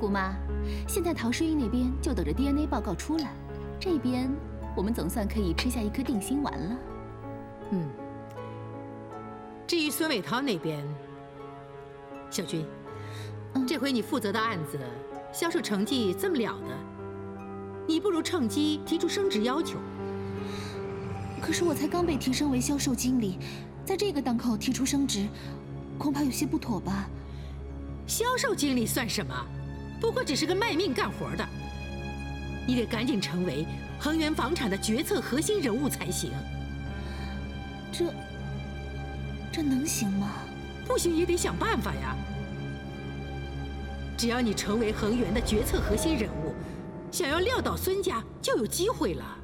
姑妈，现在陶诗韵那边就等着 DNA 报告出来，这边我们总算可以吃下一颗定心丸了。 至于孙伟涛那边，小军，这回你负责的案子销售成绩这么了得，你不如趁机提出升职要求。 可是我才刚被提升为销售经理，在这个档口提出升职，恐怕有些不妥吧？ 销售经理算什么？不过只是个卖命干活的。你得赶紧成为恒源房产的决策核心人物才行。 这能行吗？ 不行也得想办法呀。只要你成为恒源的决策核心人物，想要撂倒孙家就有机会了。